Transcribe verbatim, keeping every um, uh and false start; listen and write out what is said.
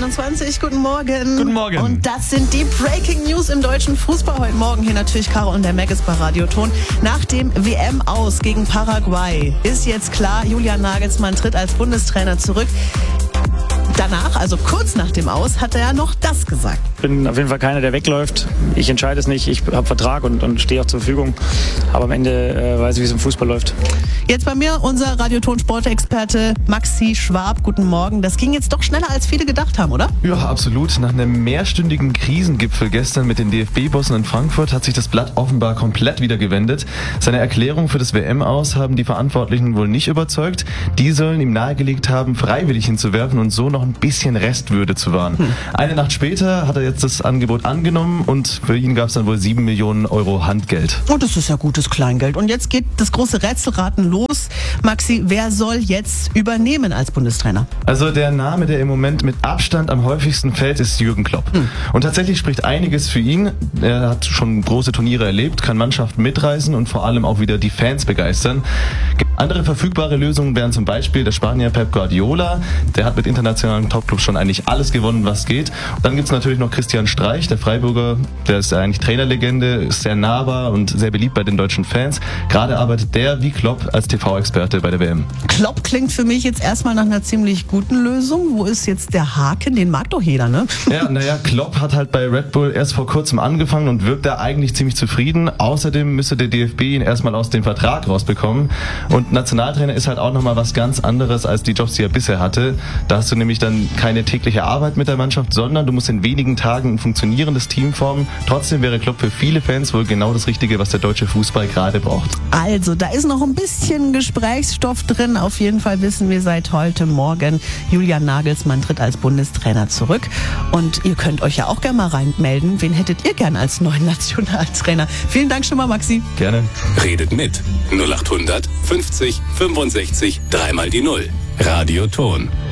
einundzwanzig, guten Morgen. Guten Morgen. Und das sind die Breaking News im deutschen Fußball heute Morgen. Hier natürlich Caro und der Mac ist bei Radioton. Nach dem W M-Aus gegen Paraguay ist jetzt klar, Julian Nagelsmann tritt als Bundestrainer zurück. Danach, also kurz nach dem Aus, hat er ja noch das gesagt. Ich bin auf jeden Fall keiner, der wegläuft. Ich entscheide es nicht. Ich habe Vertrag und, und stehe auch zur Verfügung. Aber am Ende äh, weiß ich, wie es im Fußball läuft. Jetzt bei mir unser Radioton-Sportexperte Maxi Schwab. Guten Morgen. Das ging jetzt doch schneller, als viele gedacht haben, oder? Ja, absolut. Nach einem mehrstündigen Krisengipfel gestern mit den D F B-Bossen in Frankfurt hat sich das Blatt offenbar komplett wieder gewendet. Seine Erklärung für das W M-Aus haben die Verantwortlichen wohl nicht überzeugt. Die sollen ihm nahegelegt haben, freiwillig hinzuwerfen und so noch ein bisschen Restwürde zu wahren. Hm. Eine Nacht später hat er jetzt das Angebot angenommen und für ihn gab es dann wohl sieben Millionen Euro Handgeld. Oh, das ist ja gutes Kleingeld. Und jetzt geht das große Rätselraten los. Maxi, wer soll jetzt übernehmen als Bundestrainer? Also der Name, der im Moment mit Abstand am häufigsten fällt, ist Jürgen Klopp. Hm. Und tatsächlich spricht einiges für ihn. Er hat schon große Turniere erlebt, kann Mannschaften mitreißen und vor allem auch wieder die Fans begeistern. Andere verfügbare Lösungen wären zum Beispiel der Spanier Pep Guardiola. Der hat mit internationalen Topclubs schon eigentlich alles gewonnen, was geht. Und dann gibt es natürlich noch Christian Streich, der Freiburger. Der ist eigentlich Trainerlegende, ist sehr nahbar und sehr beliebt bei den deutschen Fans. Gerade arbeitet der wie Klopp als T V-Experte bei der W M. Klopp klingt für mich jetzt erstmal nach einer ziemlich guten Lösung. Wo ist jetzt der Haken? Den mag doch jeder, ne? Ja, naja, Klopp hat halt bei Red Bull erst vor kurzem angefangen und wirkt da eigentlich ziemlich zufrieden. Außerdem müsste der D F B ihn erstmal aus dem Vertrag rausbekommen. Und Nationaltrainer ist halt auch nochmal was ganz anderes als die Jobs, die er bisher hatte. Da hast du nämlich dann keine tägliche Arbeit mit der Mannschaft, sondern du musst in wenigen Tagen ein funktionierendes Team formen. Trotzdem wäre Klopp für viele Fans wohl genau das Richtige, was der deutsche Fußball gerade braucht. Also, da ist noch ein bisschen Gesprächsstoff drin. Auf jeden Fall wissen wir seit heute Morgen, Julian Nagelsmann tritt als Bundestrainer zurück. Und ihr könnt euch ja auch gerne mal reinmelden. Wen hättet ihr gern als neuen Nationaltrainer? Vielen Dank schon mal, Maxi. Gerne. Redet mit null acht hundert fünfzig fünfundsechzig dreimal die Null. Radioton.